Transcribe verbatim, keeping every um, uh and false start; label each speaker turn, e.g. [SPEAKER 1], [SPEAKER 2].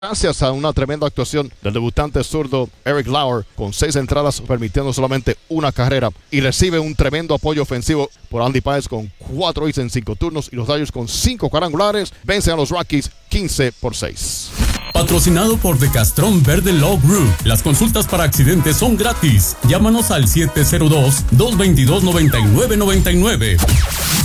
[SPEAKER 1] Gracias a una tremenda actuación del debutante zurdo Eric Lauer con seis entradas permitiendo solamente una carrera y recibe un tremendo apoyo ofensivo por Andy Páez con cuatro hits en cinco turnos y los Dodgers con cinco cuadrangulares vencen a los Rockies quince por seis.
[SPEAKER 2] Patrocinado por De Castrón Verde Law Group. Las consultas para accidentes son gratis. Llámanos al siete cero dos, dos dos dos, nueve nueve nueve nueve.